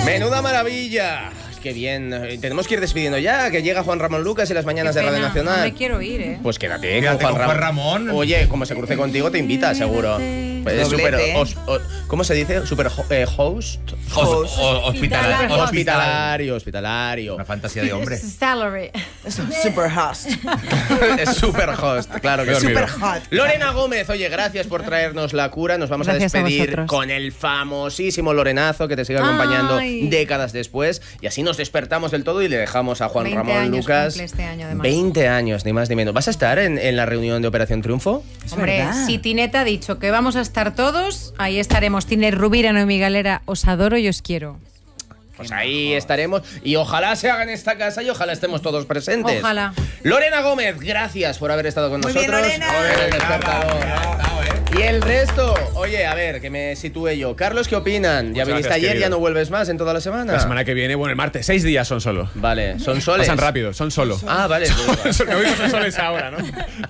Menuda maravilla. Qué bien. Tenemos que ir despidiendo ya, que llega Juan Ramón Lucas y las mañanas de Radio Nacional. No me quiero ir, ¿eh? Pues quédate Quédate con Juan Ramón. Oye, como se cruce contigo, te invita, seguro. Pues es super, ¿cómo se dice? Super host. Hospitalario. Una fantasía de hombre. Salary. Es un super host. Es super host, claro que sí. Super hot. Lorena Gómez, oye, gracias por traernos la cura. Nos vamos Gracias a despedir vosotros. con el famosísimo Lorenazo que te sigue acompañando décadas después. Y así nos despertamos del todo y le dejamos a Juan 20 Ramón años Lucas. cumple este año, además. 20 años, ni más ni menos. ¿Vas a estar en la reunión de Operación Triunfo? Hombre, verdad. si Tineta ha dicho que vamos a estar todos, ahí estaremos. Tine Rubira, Noemí Galera, os adoro y os quiero. Pues ahí estaremos y ojalá se haga en esta casa y ojalá estemos todos presentes. Ojalá. Lorena Gómez, gracias por haber estado con Muy bien, nosotros. Lorena. En el despertador. Y el resto, oye, a ver, que me sitúe yo. Carlos, ¿qué opinan? Ya Muchas viniste gracias, ayer, querido. ya no vuelves más en toda la semana. La semana que viene, bueno, el martes, 6 días son solo. Vale, son soles. Pasan rápido, son solo. Ah, vale. Me voy con soles ahora, ¿no?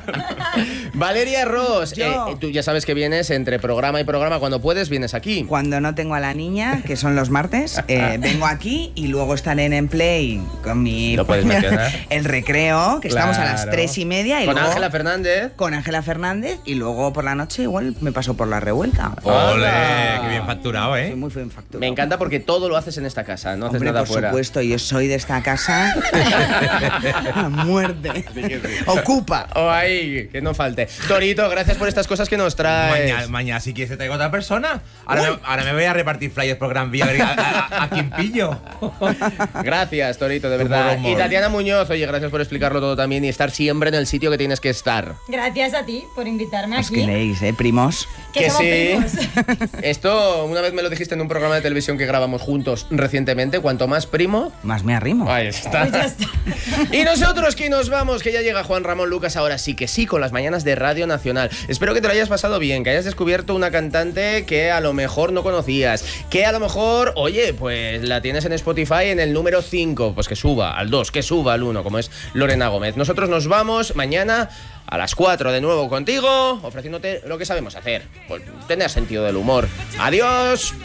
Valeria Ross, Yo. tú ya sabes que vienes entre programa y programa. Cuando puedes, vienes aquí. Cuando no tengo a la niña, que son los martes, vengo aquí y luego estaré en Play con mi Lo puedes mencionar. el recreo, que estamos a las Claro. 3:30 y Con luego Ángela Fernández. con Ángela Fernández y luego por la noche igual me paso por la revuelta. ¡Ole! Hola. ¡Qué bien facturado, Soy eh! muy bien facturado. Me encanta porque todo lo haces en esta casa, no haces Hombre, nada por fuera. supuesto, yo soy de esta casa a muerte. Ocupa. Oh, ahí, que no falte. Torito, gracias por estas cosas que nos traes. Mañana si quieres te traigo otra persona. Ahora me voy a repartir flyers por Gran Vía a ver a quién pillo. Gracias, Torito, de verdad. Humor. Y Tatiana Muñoz, oye, gracias por explicarlo todo también y estar siempre en el sitio que tienes que estar. Gracias a ti por invitarme Os aquí. queréis, primos. Que somos primos. Esto, una vez me lo dijiste en un programa de televisión que grabamos juntos recientemente, cuanto más primo... Más me arrimo. Ahí está. Pues ya está. Y nosotros que nos vamos, que ya llega Juan Ramón Lucas, ahora sí que sí, con las mañanas de Radio Nacional. Espero que te lo hayas pasado bien, que hayas descubierto una cantante que a lo mejor no conocías, que a lo mejor, oye, pues la tienes en Spotify en el número 5, pues que suba al 2, que suba al 1, como es Lorena Gómez. Nosotros nos vamos mañana a las 4 de nuevo contigo, ofreciéndote lo que sabemos hacer, pues, tener sentido del humor. ¡Adiós!